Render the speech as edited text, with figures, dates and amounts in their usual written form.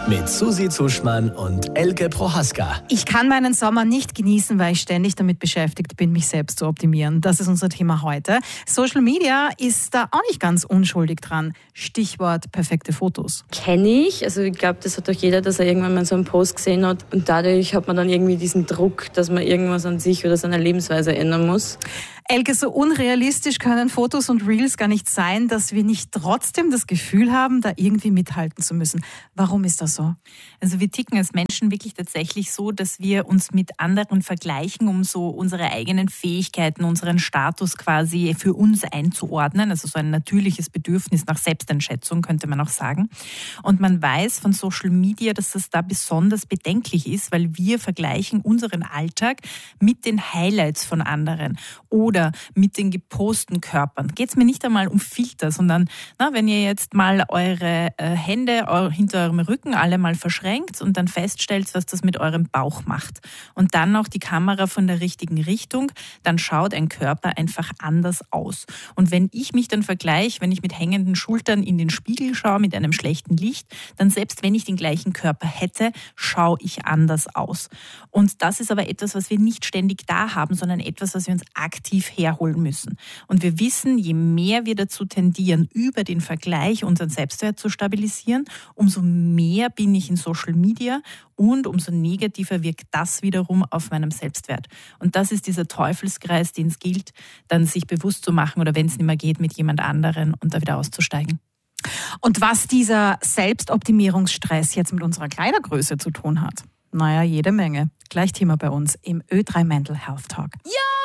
mit Susi Zuschmann und Elke Prohaska. Ich kann meinen Sommer nicht genießen, weil ich ständig damit beschäftigt bin, mich selbst zu optimieren. Das ist unser Thema heute. Social Media ist da auch nicht ganz unschuldig dran. Stichwort perfekte Fotos. Kenne ich. Also ich glaube, das hat doch jeder, dass er irgendwann mal so einen Post gesehen hat. Und dadurch hat man dann irgendwie diesen Druck, dass man irgendwas an sich oder seiner Lebensweise ändern muss. Elke, so unrealistisch können Fotos und Reels gar nicht sein, dass wir nicht trotzdem das Gefühl haben, da irgendwie mithalten zu müssen. Warum ist das so? Also wir ticken als Menschen wirklich tatsächlich so, dass wir uns mit anderen vergleichen, um so unsere eigenen Fähigkeiten, unseren Status quasi für uns einzuordnen. Also so ein natürliches Bedürfnis nach Selbsteinschätzung, könnte man auch sagen. Und man weiß von Social Media, dass das da besonders bedenklich ist, weil wir vergleichen unseren Alltag mit den Highlights von anderen oder mit den geposten Körpern. Geht es mir nicht einmal um Filter, sondern wenn ihr jetzt mal eure Hände hinter eurem Rücken alle mal verschränkt und dann feststellt, was das mit eurem Bauch macht und dann auch die Kamera von der richtigen Richtung, dann schaut ein Körper einfach anders aus. Und wenn ich mich dann vergleiche, wenn ich mit hängenden Schultern in den Spiegel schaue, mit einem schlechten Licht, dann selbst wenn ich den gleichen Körper hätte, schaue ich anders aus. Und das ist aber etwas, was wir nicht ständig da haben, sondern etwas, was wir uns aktiv herholen müssen. Und wir wissen, je mehr wir dazu tendieren, über den Vergleich unseren Selbstwert zu stabilisieren, umso mehr bin ich in Social Media und umso negativer wirkt das wiederum auf meinem Selbstwert. Und das ist dieser Teufelskreis, den es gilt, dann sich bewusst zu machen oder wenn es nicht mehr geht, mit jemand anderen und da wieder auszusteigen. Und was dieser Selbstoptimierungsstress jetzt mit unserer Kleidergröße zu tun hat? Naja, jede Menge. Gleich Thema bei uns im Ö3 Mental Health Talk. Ja!